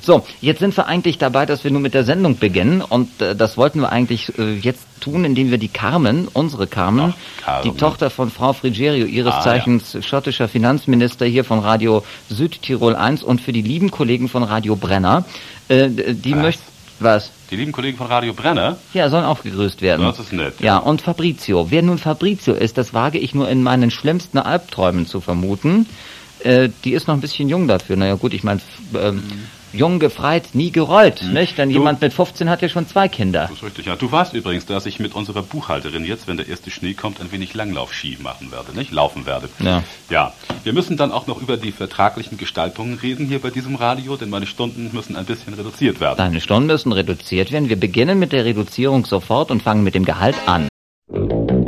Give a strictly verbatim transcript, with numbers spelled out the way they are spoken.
So, jetzt sind wir eigentlich dabei, dass wir nun mit der Sendung beginnen und äh, das wollten wir eigentlich äh, jetzt tun, indem wir die Carmen, unsere Carmen, Ach, Carmen. die Tochter von Frau Frigerio, ihres Ah, Zeichens ja. schottischer Finanzminister hier von Radio Südtirol eins und für die lieben Kollegen von Radio Brenner, äh, die möchten... Was? Die lieben Kollegen von Radio Brenner? Ja, sollen auch gegrüßt werden. Das ist nett. Ja, und Fabrizio. Wer nun Fabrizio ist, das wage ich nur in meinen schlimmsten Albträumen zu vermuten. Äh, die ist noch ein bisschen jung dafür. Naja gut, ich meine, ähm, mhm. jung gefreit, nie gerollt, mhm. nicht? Denn du, jemand mit fünfzehn hat ja schon zwei Kinder. Das ist richtig, ja. Du weißt übrigens, dass ich mit unserer Buchhalterin jetzt, wenn der erste Schnee kommt, ein wenig Langlaufski machen werde, nicht? Laufen werde. Ja. Ja. Wir müssen dann auch noch über die vertraglichen Gestaltungen reden hier bei diesem Radio, denn meine Stunden müssen ein bisschen reduziert werden. Deine Stunden müssen reduziert werden. Wir beginnen mit der Reduzierung sofort und fangen mit dem Gehalt an.